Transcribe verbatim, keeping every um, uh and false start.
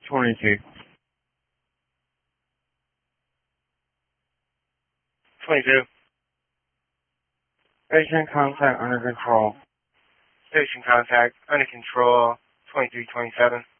twenty-two. twenty-two. Station contact under control. Station contact under control. twenty-three twenty-seven.